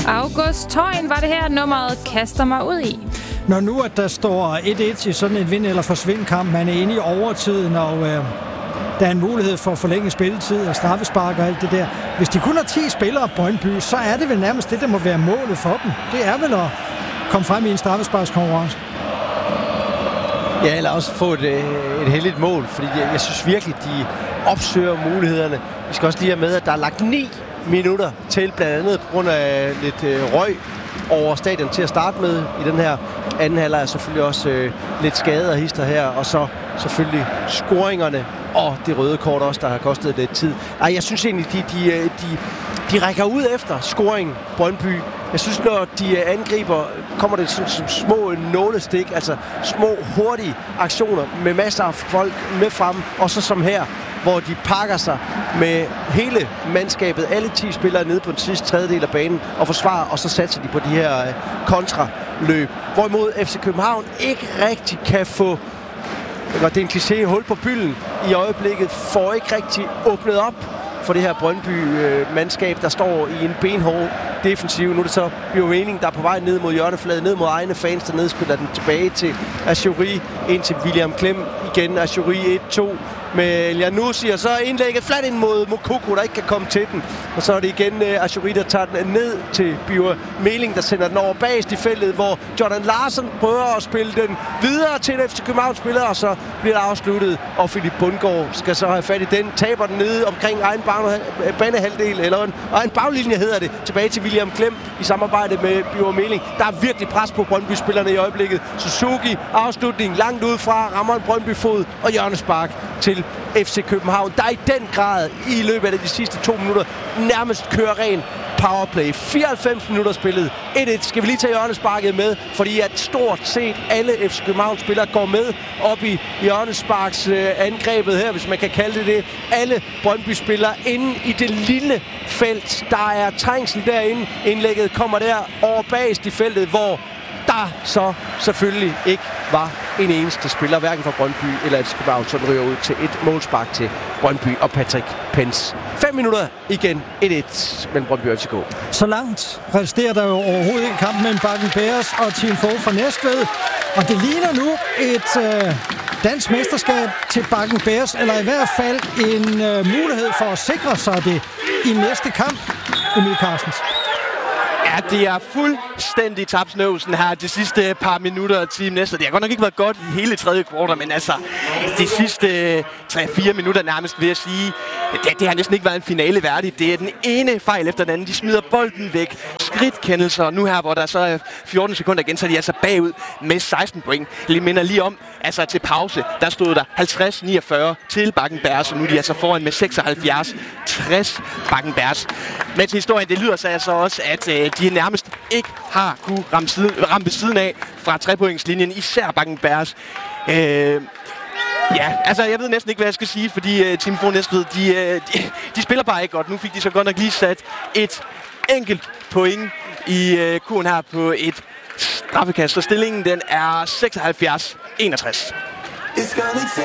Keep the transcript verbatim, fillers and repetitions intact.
August Tøjen var det her, nummeret kaster mig ud i. Når nu at der står et et i sådan en vind- eller forsvind-kamp, man er inde i overtiden, og øh, der er en mulighed for at forlænge spilletid og straffespark og alt det der. Hvis de kun har ti spillere Brøndby, så er det vel nærmest det, der må være målet for dem. Det er vel at komme frem i en straffesparkskonkurrence. Ja, eller også få et, et heldigt mål, fordi jeg, jeg synes virkelig, de opsøger mulighederne. Vi skal også lige have med, at der er lagt ni minutter til, blandt andet på grund af lidt øh, røg over stadion til at starte med i den her anden halvleg. Er selvfølgelig også øh, lidt skade og hister her, og så selvfølgelig scoringerne og det røde kort også, der har kostet lidt tid. Ej, jeg synes egentlig, de, de, de, de rækker ud efter scoringen, Brøndby. Jeg synes, når de angriber, kommer det sådan som små nålestik, altså små, hurtige aktioner med masser af folk med frem, og så som her, hvor de pakker sig med hele mandskabet, alle ti spillere nede på den sidste tredjedel af banen og forsvarer, og så satser de på de her øh, kontraløb. Hvorimod F C København ikke rigtig kan få, det er en kliché, hul på bylden i øjeblikket, får ikke rigtig åbnet op for det her Brøndby-mandskab, der står i en benhård defensiv. Nu er det så Bjørn Meling, der er på vej ned mod hjørnefladen, ned mod egne fans, der nedspiller den tilbage til Achouri, ind til William Klem igen. Achouri et to med Janussi, og så indlægget fladt ind mod Mokoko, der ikke kan komme til den. Og så er det igen uh, Achouri, der tager den ned til Bjørn Meling, der sender den over bagest i feltet, hvor Jordan Larsen prøver at spille den videre til en F C København-spiller, og så bliver det afsluttet, og Philip Bundgaard skal så have fat i den, taber den nede omkring egen banehalvdel, eller en egen baglinje hedder det, tilbage til William Klem i samarbejde med Bjørn Meling. Der er virkelig pres på Brøndby-spillerne i øjeblikket. Suzuki, afslutning langt udefra, rammer en Brøndby-fod og hjørnespark til F C København, der i den grad i løbet af de sidste to minutter nærmest kører ren powerplay. fireoghalvfems minutter spillet. et et skal vi lige tage hjørnesparket med, fordi at stort set alle F C Københavns spillere går med op i hjørnesparks øh, angrebet her, hvis man kan kalde det det. Alle Brøndby-spillere inde i det lille felt. Der er trængsel derinde. Indlægget kommer der over bagest i feltet, hvor der så selvfølgelig ikke var en eneste spiller, hverken fra Brøndby eller F C København, som ryger ud til et målspark til Brøndby og Patrick Pence. Fem minutter igen, et et mellem Brøndby og F C K. Så langt resterer der jo overhovedet ikke kampen mellem Bakken Bears og Team Fogh fra Næstved. Og det ligner nu et øh, dansk mesterskab til Bakken Bears, eller i hvert fald en øh, mulighed for at sikre sig det i næste kamp, Emil Carstens. Ja, det er fuldstændig tabsnøvelsen her de sidste par minutter af Team Næstved. Det har godt nok ikke været godt i hele tredje kvartal, men altså de sidste tre fire minutter nærmest vil jeg sige, det, det har næsten ikke været en finale værdigt. Det er den ene fejl efter den anden. De smider bolden væk. Skridtkendelser. Nu her, hvor der så er fjorten sekunder igen, så er de altså bagud med seksten point. Jeg minder lige om, altså til pause, der stod der halvtreds niogfyrre til Bakken Bears, og nu er de altså foran med seksoghalvfjerds tres Bakken Bears. Men til historien, det lyder så altså også, at øh, de nærmest ikke har kunne ramme, siden, ramme ved siden af fra trepointslinjen, især Bakken Bears. Øh, ja, altså jeg ved næsten ikke, hvad jeg skal sige, fordi uh, Team Fogh Næstved, de, uh, de, de spiller bare ikke godt. Nu fik de så godt nok lige sat et enkelt point i uh, kurven her på et straffekast, så stillingen den er seksoghalvfjerds enogtres.